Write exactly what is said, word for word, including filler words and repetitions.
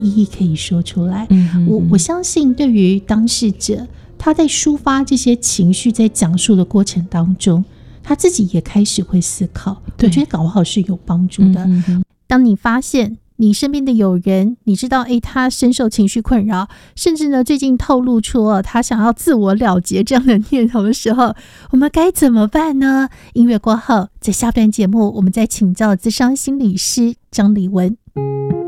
一一可以说出来。 嗯哼哼我我相信对于当事者，他在抒发这些情绪，在讲述的过程当中，他自己也开始会思考，我觉得搞不好是有帮助的。 嗯哼哼当你发现你身边的友人，你知道诶他深受情绪困扰，甚至呢最近透露出、哦、他想要自我了结这样的念头的时候，我们该怎么办呢？音乐过后，在下段节目我们再请教咨商心理师张丽文。